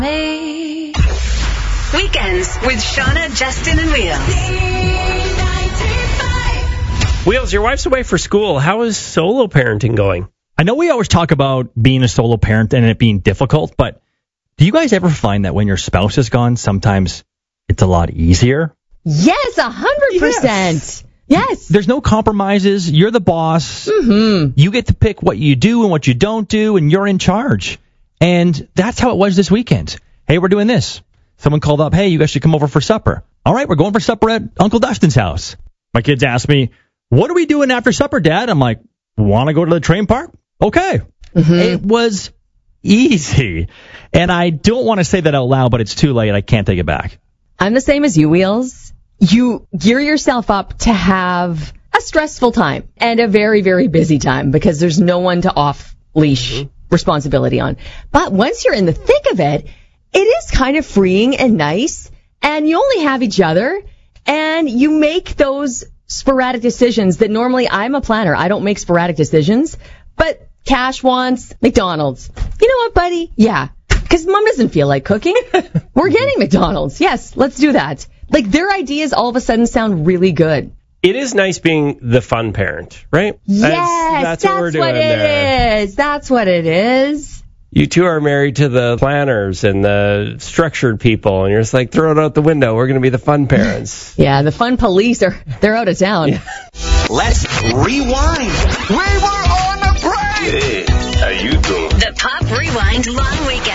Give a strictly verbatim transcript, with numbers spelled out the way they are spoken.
Weekends with Shauna, Justin, and Wheels. Wheels, your wife's away for school. How is solo parenting going? I know we always talk about being a solo parent and it being difficult, but do you guys ever find that when your spouse is gone, sometimes it's a lot easier? Yes, a hundred percent. Yes. There's no compromises. You're the boss. Mm-hmm. You get to pick what you do and what you don't do, and you're in charge. And that's how it was this weekend. Hey, we're doing this. Someone called up, hey, you guys should come over for supper. All right, we're going for supper at Uncle Dustin's house. My kids asked me, what are we doing after supper, Dad? I'm like, want to go to the train park? Okay. Mm-hmm. It was easy. And I don't want to say that out loud, but it's too late. I can't take it back. I'm the same as you, Wheels. You gear yourself up to have a stressful time and a very, very busy time because there's no one to off-leash mm-hmm. responsibility on. But once you're in the thick of it, it is kind of freeing and nice, and you only have each other, and you make those sporadic decisions that normally I'm a planner. I don't make sporadic decisions, but Cash wants McDonald's. You know what, buddy? Yeah, because Mom doesn't feel like cooking. We're getting McDonald's. Yes, let's do that. Like, their ideas all of a sudden sound really good. It is nice being the fun parent, right? Yes, that's, that's, that's what we're doing what it there. is. That's what it is. You two are married to the planners and the structured people, and you're just like, throw it out the window. We're going to be the fun parents. Yeah, the fun police are, they're out of town. Yeah. Let's rewind. We were on a break. Hey, how you doing? The Pop Rewind Long Weekend.